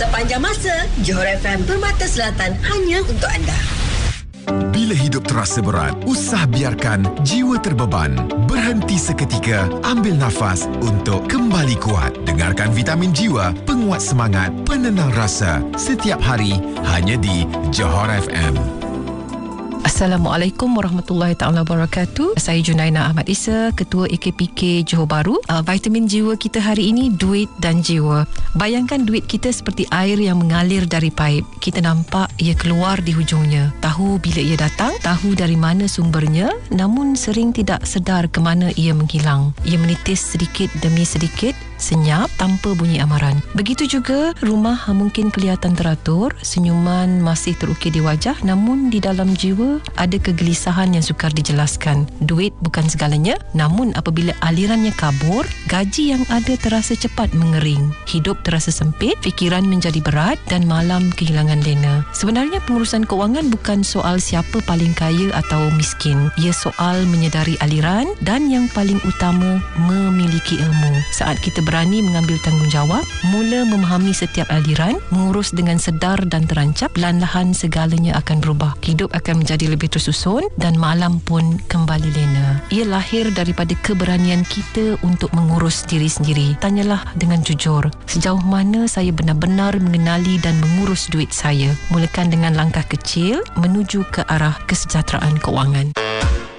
Sepanjang masa, Johor FM Permata Selatan hanya untuk anda. Bila hidup terasa berat, usah biarkan jiwa terbeban. Berhenti seketika, ambil nafas untuk kembali kuat. Dengarkan Vitamin Jiwa, penguat semangat, penenang rasa. Setiap hari, hanya di Johor FM. Assalamualaikum warahmatullahi taala wabarakatuh. Saya Junaina Ahmad Isa, Ketua AKPK Johor Bahru. Vitamin jiwa kita hari ini, duit dan jiwa. Bayangkan duit kita seperti air yang mengalir dari paip. Kita nampak ia keluar di hujungnya. Tahu bila ia datang, tahu dari mana sumbernya, namun sering tidak sedar ke mana ia menghilang. Ia menitis sedikit demi sedikit, senyap tanpa bunyi amaran. Begitu juga rumah mungkin kelihatan teratur, senyuman masih terukir di wajah, namun di dalam jiwa ada kegelisahan yang sukar dijelaskan. Duit bukan segalanya, namun apabila alirannya kabur, gaji yang ada terasa cepat mengering. Hidup terasa sempit, fikiran menjadi berat dan malam kehilangan lena. Sebenarnya pengurusan kewangan bukan soal siapa paling kaya atau miskin. Ia soal menyedari aliran dan yang paling utama, memiliki ilmu. Saat kita berani mengambil tanggungjawab, mula memahami setiap aliran, mengurus dengan sedar dan terancap, perlahan-lahan segalanya akan berubah. Hidup akan menjadi lebih tersusun dan malam pun kembali lena. Ia lahir daripada keberanian kita untuk mengurus diri sendiri. Tanyalah dengan jujur, sejauh mana saya benar-benar mengenali dan mengurus duit saya. Mulakan dengan langkah kecil menuju ke arah kesejahteraan kewangan.